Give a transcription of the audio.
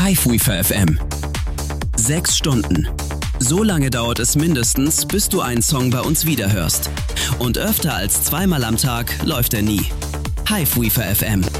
Hiveweaver FM. 6 Stunden. So lange dauert es mindestens, bis du einen Song bei uns wiederhörst. Und öfter als 2-mal am Tag läuft er nie. Hiveweaver FM.